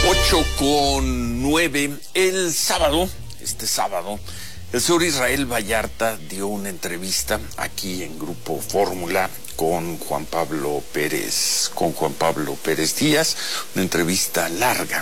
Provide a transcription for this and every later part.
8:09. Este sábado, el señor Israel Vallarta dio una entrevista aquí en Grupo Fórmula con Juan Pablo Pérez Díaz, una entrevista larga.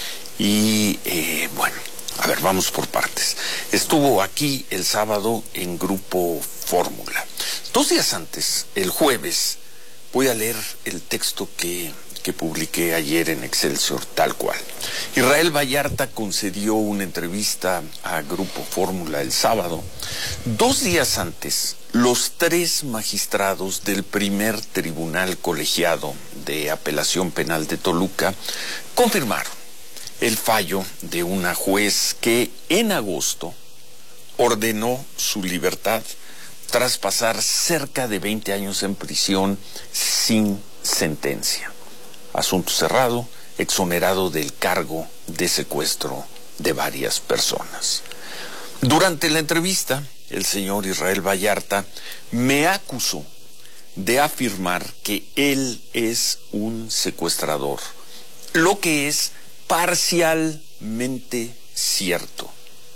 Y bueno, a ver, vamos por partes. Estuvo aquí el sábado en Grupo Fórmula. 2 días antes, el jueves, voy a leer el texto que publiqué ayer en Excelsior, tal cual. Israel Vallarta concedió una entrevista a Grupo Fórmula el sábado. 2 días antes, los 3 magistrados del primer tribunal colegiado de apelación penal de Toluca confirmaron el fallo de una juez que en agosto ordenó su libertad tras pasar cerca de 20 años en prisión sin sentencia. Asunto cerrado, exonerado del cargo de secuestro de varias personas. Durante la entrevista, el señor Israel Vallarta me acusó de afirmar que él es un secuestrador, lo que es parcialmente cierto.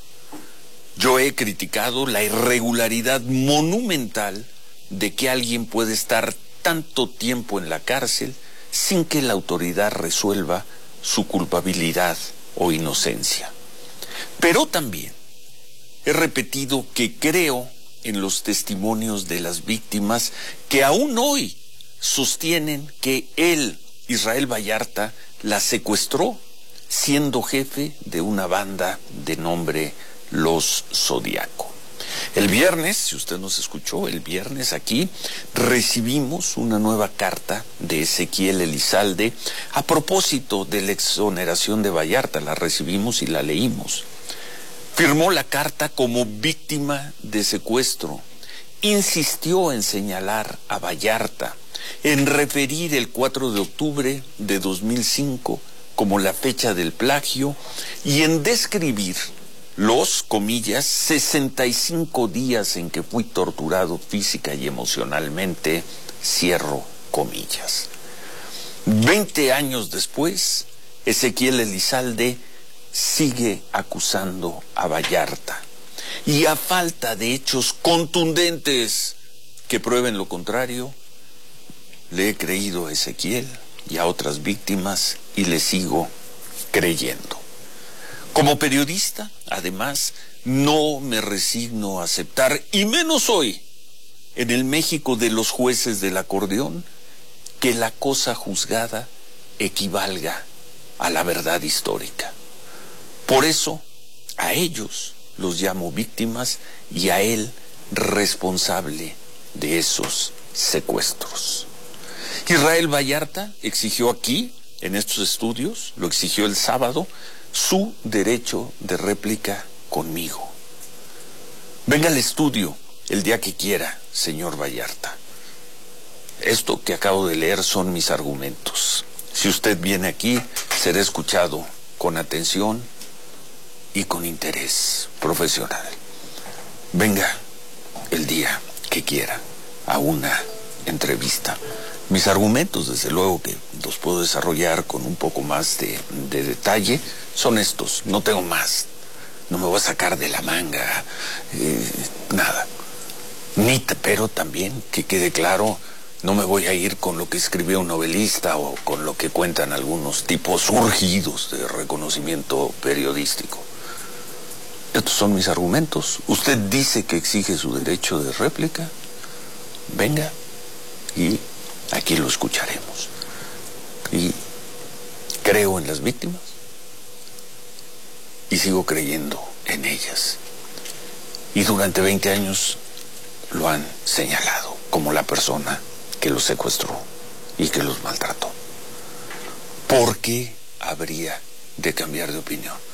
Yo he criticado la irregularidad monumental de que alguien puede estar tanto tiempo en la cárcel sin que la autoridad resuelva su culpabilidad o inocencia. Pero también he repetido que creo en los testimonios de las víctimas que aún hoy sostienen que él, Israel Vallarta, la secuestró siendo jefe de una banda de nombre Los Zodiaco. El viernes, si usted nos escuchó, el viernes aquí recibimos una nueva carta de Ezequiel Elizalde a propósito de la exoneración de Vallarta. La recibimos y la leímos. Firmó la carta como víctima de secuestro. Insistió en señalar a Vallarta, en referir el 4 de octubre de 2005 como la fecha del plagio y en describir los, comillas, 65 días en que fui torturado física y emocionalmente, cierro comillas. 20 años después, Ezequiel Elizalde sigue acusando a Vallarta. Y a falta de hechos contundentes que prueben lo contrario, le he creído a Ezequiel y a otras víctimas y le sigo creyendo. Como periodista, además, no me resigno a aceptar, y menos hoy, en el México de los jueces del acordeón, que la cosa juzgada equivalga a la verdad histórica. Por eso, a ellos los llamo víctimas y a él responsable de esos secuestros. Israel Vallarta exigió aquí, en estos estudios, lo exigió el sábado, su derecho de réplica conmigo. Venga al estudio el día que quiera, señor Vallarta. Esto que acabo de leer son mis argumentos. Si usted viene aquí, será escuchado con atención y con interés profesional. Venga el día que quiera a una entrevista. Mis argumentos, desde luego que los puedo desarrollar con un poco más de detalle, son estos, no tengo más. No me voy a sacar de la manga, nada. Pero también, que quede claro, no me voy a ir con lo que escribió un novelista o con lo que cuentan algunos tipos surgidos de reconocimiento periodístico. Estos son mis argumentos. Usted dice que exige su derecho de réplica. Venga y aquí lo escucharemos. Y creo en las víctimas y sigo creyendo en ellas. Y durante 20 años lo han señalado como la persona que los secuestró y que los maltrató. ¿Por qué habría de cambiar de opinión?